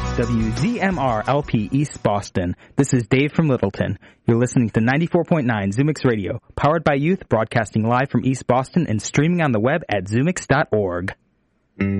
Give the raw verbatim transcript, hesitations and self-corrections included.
W Z M R L P East Boston. This is Dave from Littleton. You're listening to ninety-four point nine Zoomix Radio, powered by youth, broadcasting live from East Boston and streaming on the web at zoomix dot org.